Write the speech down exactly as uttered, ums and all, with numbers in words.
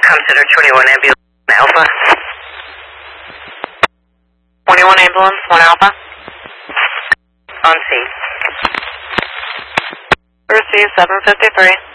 consider twenty-one ambulance Alpha. twenty-one ambulance, one Alpha. On scene. Receive seven fifty-three.